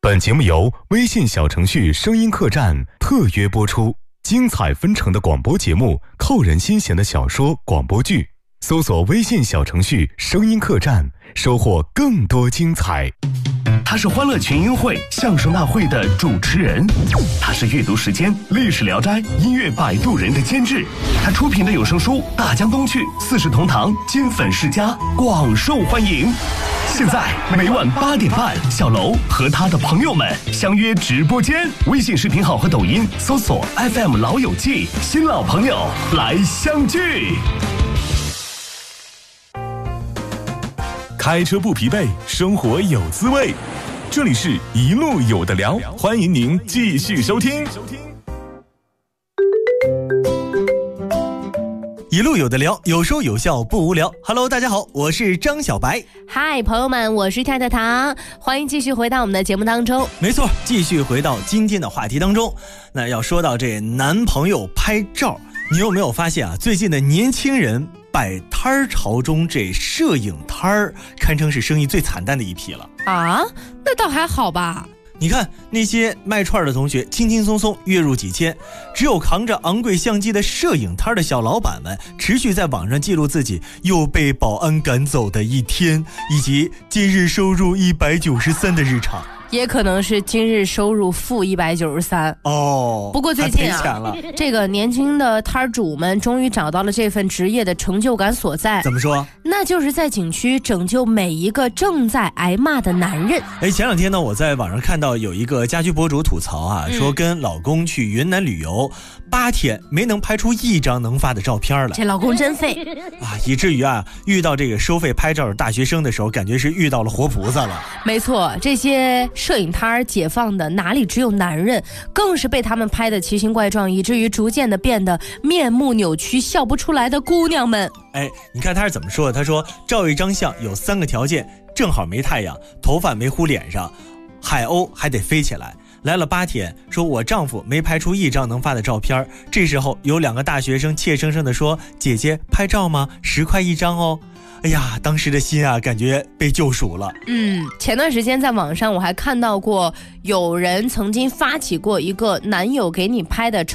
本节目由微信小程序声音客栈特约播出，精彩纷呈的广播节目，扣人心弦的小说广播剧，搜索微信小程序声音客栈，收获更多精彩。 他是欢乐群英会相声大会的主持人，他是阅读时间历史聊斋音乐摆渡人的监制，他出品的有声书大江东去四世同堂金粉世家广受欢迎。现在每晚8点半，小楼和他的朋友们相约直播间，微信视频号和抖音搜索 FM 老友记，新老朋友来相聚。 开车不疲惫，生活有滋味。这里是一路有的聊，欢迎您继续收听。 一路有的聊，有说有笑不无聊。Hello， 大家好，我是张小白。 嗨，朋友们，我是太太糖，欢迎继续回到我们的节目当中。 没错，继续回到今天的话题当中。那要说到这男朋友拍照，你有没有发现啊？最近的年轻人摆摊潮中，这摄影摊儿堪称是生意最惨淡的一批了啊？那倒还好吧。 你看那些卖串的同学，轻轻松松月入几千，只有扛着昂贵相机的摄影摊的小老板们，持续在网上记录自己又被保安赶走的一天，以及今日收入193的日常。 也可能是今日收入负193 哦。 不过最近啊，这个年轻的摊主们终于找到了这份职业的成就感所在。 怎么说？ 那就是在景区拯救每一个正在挨骂的男人。 前两天呢，我在网上看到有一个家居博主吐槽啊，说跟老公去云南旅游8天没能拍出1张能发的照片了。 这老公真废啊！以至于啊，遇到这个收费拍照的大学生的时候，感觉是遇到了活菩萨了。 没错，这些摄影摊解放的哪里只有男人，更是被他们拍的奇形怪状，以至于逐渐的变得面目扭曲，笑不出来的姑娘们。 你看他是怎么说的？他说照一张相有3个条件：正好没太阳，头发没糊脸上，海鸥还得飞起来。来了8天，说我丈夫没拍出1张能发的照片。这时候有2个大学生怯生生地说：姐姐拍照吗？10块1张哦。哎呀，当时的心啊，感觉被救赎了。 前段时间在网上我还看到过有人曾经发起过一个男友给你拍的